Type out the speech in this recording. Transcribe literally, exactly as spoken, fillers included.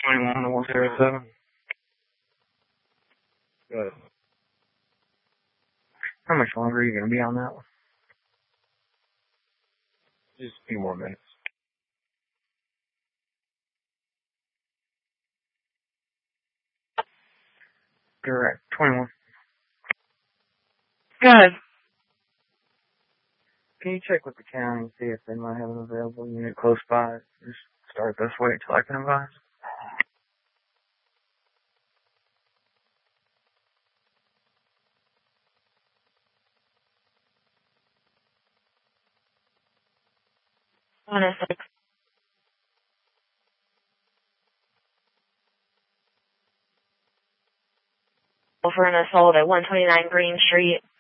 twenty-one to one zero seven. Good. How much longer are you going to be on that one? Just a few more minutes. Correct. twenty-one. Good. Can you check with the county and see if they might have an available unit close by? Just start this way until I can advise. One oh six. For an assault at one twenty-nine Green Street.